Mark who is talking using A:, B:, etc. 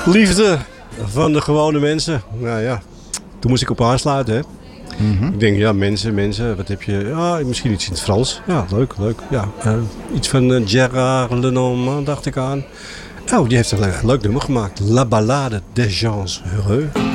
A: Liefde van de gewone mensen. Nou ja, toen moest ik op aansluiten, hè. Ik denk, ja, mensen, wat heb je? Ja, misschien iets in het Frans. Ja, leuk. Ja, iets van Gérard Lenormand, dacht ik aan. Oh, die heeft een leuk nummer gemaakt. La Ballade des gens heureux.